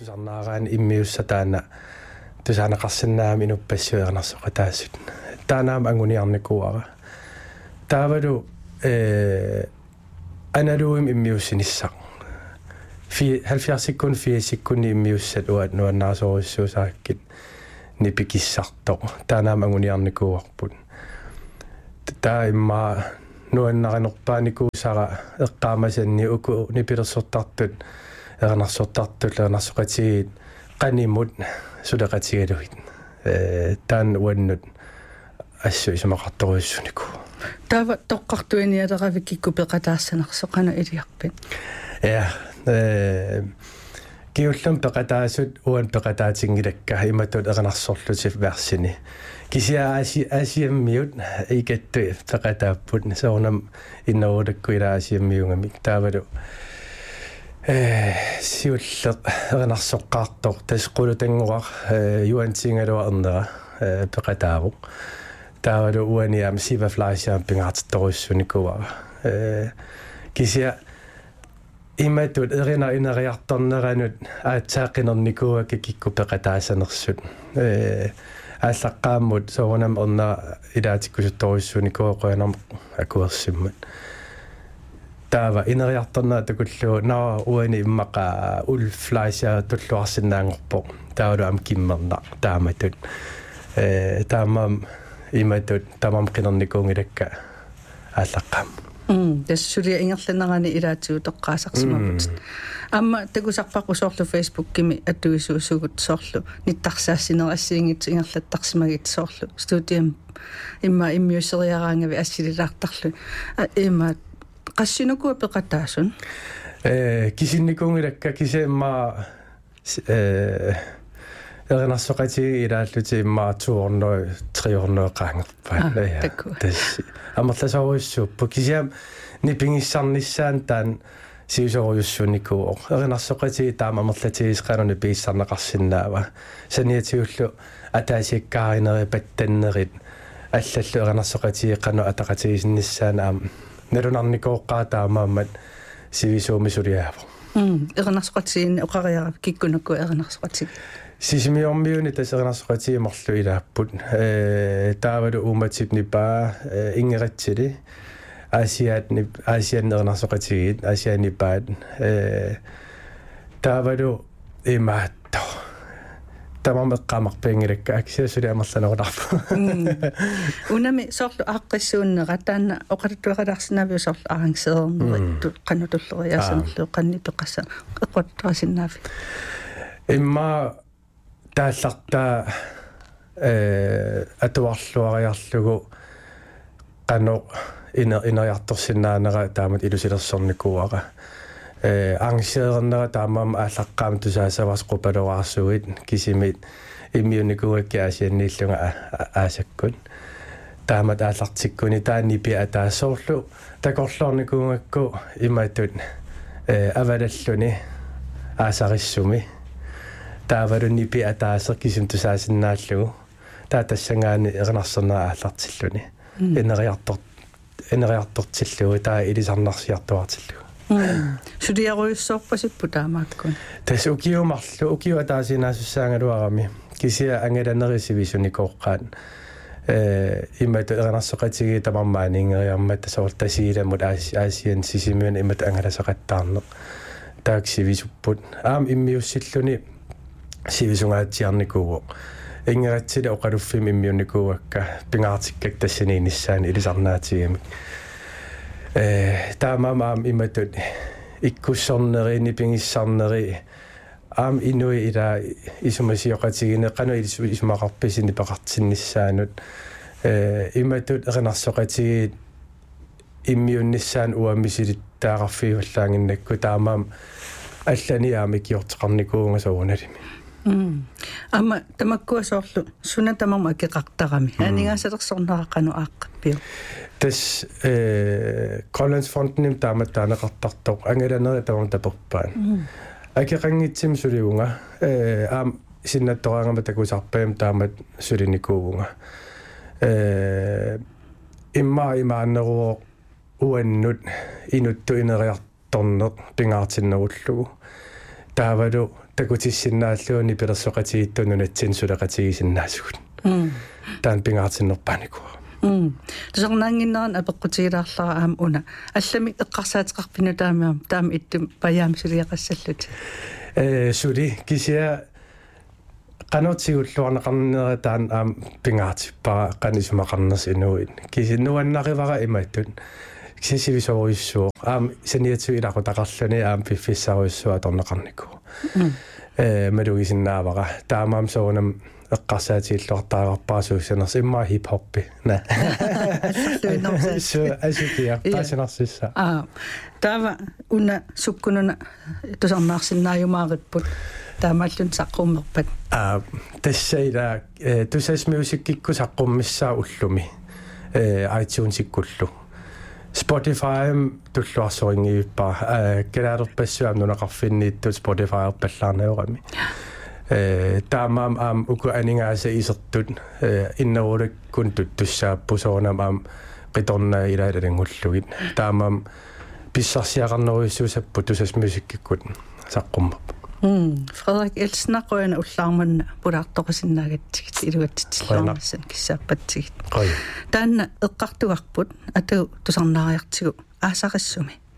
tusarnaaraan immiussataana tusaanaqarsannaami inuppassueqarnarsoqataasut taanaam anguniarnikuara taavalu analuim immiussinissaq 70 sekund immiussat uat nuannaasoruissuusaakkit nipikissartoq taanaam anguniarnikuarput taa imma nuannarinerpaanikuusara eqqaamasanni uku nipilersortartut ernersortartullernersoqatigiit qanimut suleqatigaluit taan uannut assu isumaqartoruissuniku taava toqqartuinialeravikikku peqataassanersoqana iliarpit ja kiullum peqataasut uan peqataatingilakka imatut ernersorlutif versini kisia asiammiut ikattu peqataapput soornam innerulakku ila asiammiungamik taavalu siulleq ernersoqqaartoq tasqulutanguaq yuantingalua ernera peqataavuq taavalu uaniam sivaflaasiam pingaartittoruissunikuara kisia imatut erina ineriartorneranut aatsaaqqinernikua kikikku peqataasanersut аассаққааммут соорнам орна илаатиккусутторуйссуникуа қуянам акуерсиммат таава инериарторнаа такуллу наа уани иммақа улфлаасиа туллуарсинаангорпо таалу ам киммерна тааматут таамам иматут тамам қинерникуунгилакка аассаққаам тассулиа ингерланерани илаатигу тоққаасарсимавут амма такусарпақусоорлу фейсбуккими аттуисуусугут соорлу ниттарсаассинерассиингит ингерлаттарсимагит соорлу студиам имма иммиусериараангави ассилилаартарлу има qassinuku peqataasun kisinnikungilakka kiseemma erinarsoqati ilaalluti imma 200 qaangerpaa tassi amerlasoruissuuppu kisiam nipingissarnissaan taan siusorujussunnikuo erinarsoqati taama amerlatiis qanuni piissarneqarsinnaava saniatiullu ataasiakkaarinerit pattannerit аллаллу эрнарсоқати қану атақатигисиннссаан аам налунарникооққаатаамааммат сивисуумисулиаава эрнарсоқатигин оқариарап киккунукку эрнарсоқатиг сисимиормиуни тас эрнарсоқати марлу илааппут таавалу ууматип нипаа ингератсили асиан эрнарсоқатигит асианипаат таавалу имаатто тамам эққамарпиангилакка аксиасули амерланеруларпу унами соорлу ааққиссууннера таана оқалуттуақаларсинаави соорлу арангсеернерит қанутуллериасанерлу қанни пеққасса эққуаттарасиннаави имма тааллартаа атуарлуариарлугу қано инериарторсинаанера таамат илусилерсорникууара аррангеернера таамаама ааллаққаама тусаасавас қупалуарсугит кисимит иммиуникуакки асианнииллунга аасаккут таамат ааллартиккуни тааннипи атаассоорлу такорлоорникуунгакку иматут авалаллуни аасариссуми таавалуннипи атаассер кисим тусаасиннааллугу таатассангаани эрнарсернера ааллартиллуни энериартортиллугу таа илисарнарсиартуартиллугу сулиаруйуссоорпасиппу таамааккун тас укиумарлу укиу атаасинаассаангалуарами кисиа ангаланерисивисуникооққаат иммат эрнарсоқатиги тамармаанингериармат тасаортасигиламут аасиан сисимиун иммат ангаласақаттаарнеқ тааксивисуппут аам иммиуссиллуни сивисунгаатсиарникууо ингератсили оқалуффим иммиуникууакка пингаартиккак тассаниинissaan илисарнаатигами таамаам иматут иккуссорнери пингиссарнери аам инуи ила исумасиоқатигине қану исумақарписини пеқартиннссаанут иматут эрнарсоқатигит иммиунниссаан уаммисилиттаақарфиуллаангиннакку таамаам аллани аами киортеқарникуунга соуналими ама тамаккуасоорлу суна тамама акеқартарами анигаасалерсорнераққану ааққаппиу тас Grønlandsfonden таамат таанеқартартоқ ангаланери тамам таперпаан акеқангитсим сулиунга аам синнаттораангама такусарпаам таамат сулиникуунга имааннеруо уаннут инутту инериарторнеқ пингаартиннеруллугу таавалу такутиссиннааллуни пилерсоқатигиттунунатсин сулеқатигисиннаасугут таан пингаартиннерпааникуа тусарнаангиннеран апеққутигилаарлара аама уна аллами эққарсаатеқарпину таама иттум паяам сулиақассаллути сули кисиа qanutsigulluarneqarnera taan aam pingaartippa qanisumaqarners inuit kisinnuannaривара иматтут кисисивисоруиссуу аам саниатсу илақутақарлани аам пиффиссаруиссуа торнеқарнику малугисиннаавара таамаам соонам эққарсаатииллуартаарпаасуусанерс имма хип-хоппи на су асукиа пасинарсисса таава уна суккунуна тусарнаарсиннааюмаариппут таамааллун саққуммерпат тассаила тусас мюзиккикку саққуммиссаа уллуми iTunes-иккуллу Spotify туллуарсорингииппаа калаалерпассуам нунақарфиннииттут Spotify паллаарнеорами таамаам аам уку анингааса исертут иннерулаккун туттуссааппусоонам аам қиторнаа илаалалангуллугит таамаам писсарсиақарнеруиссуусаппу тусас мюзиккиккут саққуммерпа Frederik Elsner-Røen ullarmanna pulaartoqasinnaagatsigt ilugatsitsillarmassan kissaappatsigt taanna eqqartuarput atu tusarnaariartigu aasaqissumi